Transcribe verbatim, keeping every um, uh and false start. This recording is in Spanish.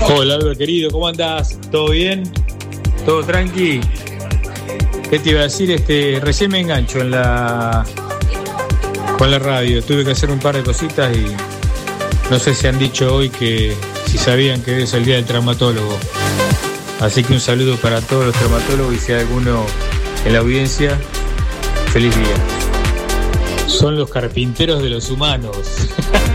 Hola Albert querido, ¿cómo andás? ¿Todo bien? ¿Todo tranqui? ¿Qué te iba a decir? Este, recién me engancho en la con la radio. Tuve que hacer un par de cositas y no sé si han dicho hoy que si sabían que hoy es el día del traumatólogo. Así que un saludo para todos los traumatólogos y si hay alguno en la audiencia, feliz día. Son los carpinteros de los humanos.